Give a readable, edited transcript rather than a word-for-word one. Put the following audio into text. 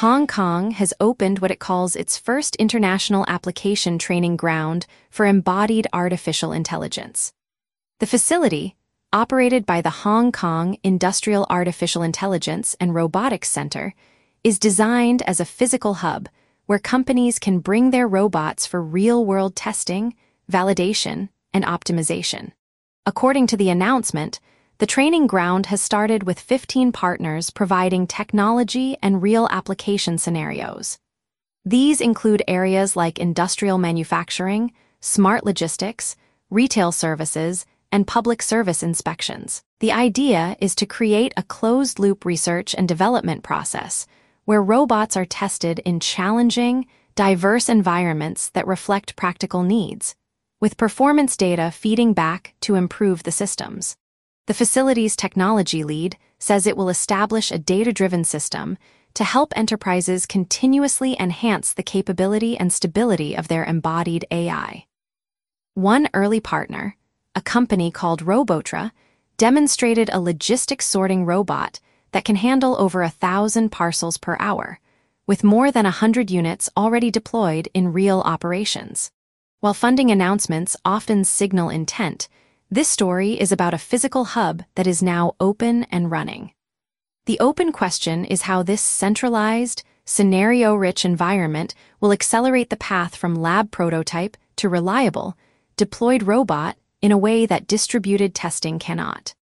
Hong Kong has opened what it calls its first international application training ground for embodied artificial intelligence. The facility, operated by the Hong Kong Industrial Artificial Intelligence and Robotics Center, is designed as a physical hub where companies can bring their robots for real-world testing, validation, and optimization. According to the announcement, the training ground has started with 15 partners providing technology and real application scenarios. These include areas like industrial manufacturing, smart logistics, retail services, and public service inspections. The idea is to create a closed-loop research and development process where robots are tested in challenging, diverse environments that reflect practical needs, with performance data feeding back to improve the systems. The facility's technology lead says it will establish a data-driven system to help enterprises continuously enhance the capability and stability of their embodied AI. One early partner, a company called Robotra, demonstrated a logistics sorting robot that can handle over 1,000 parcels per hour, with more than 100 units already deployed in real operations. While funding announcements often signal intent, this story is about a physical hub that is now open and running. The open question is how this centralized, scenario-rich environment will accelerate the path from lab prototype to reliable, deployed robot in a way that distributed testing cannot.